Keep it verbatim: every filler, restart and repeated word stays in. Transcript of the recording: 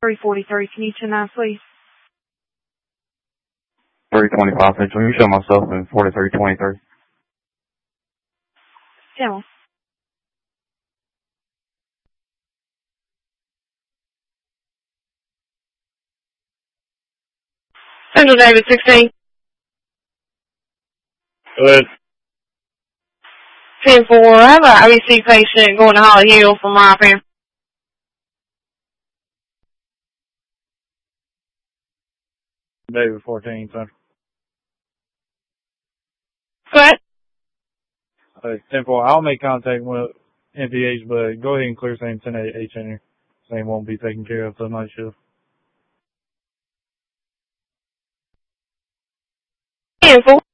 three forty-three, can you ten nine, please? three twenty-five Central. You show myself in forty-three twenty-three. ten. Central David sixteen. Good. ten four, I have an O E C patient going to Holly Hill from Ryan. David fourteen Central. What? Uh, ten four. I'll make contact with M P H, but go ahead and clear same ten H in here. Same won't be taken care of till night shift. ten four.